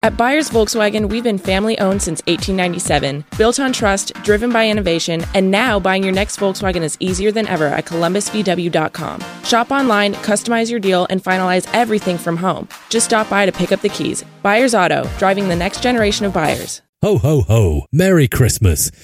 At Byers Volkswagen, we've been family-owned since 1897, built on trust, driven by innovation, and now buying your next Volkswagen is easier than ever at columbusvw.com. Shop online, customize your deal, and finalize everything from home. Just stop by to pick up the keys. Byers Auto, driving the next generation of buyers. Ho, ho, ho. Merry Christmas.